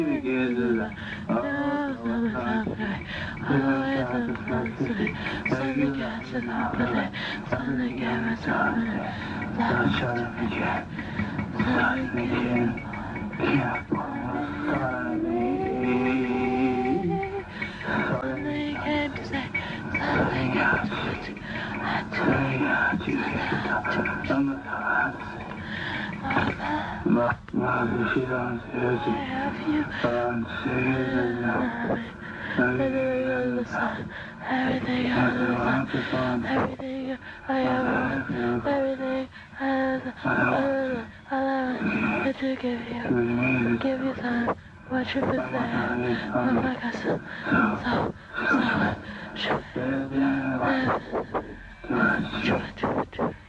Everything I ever, everything I to give you time. What you been there? Oh my God, so,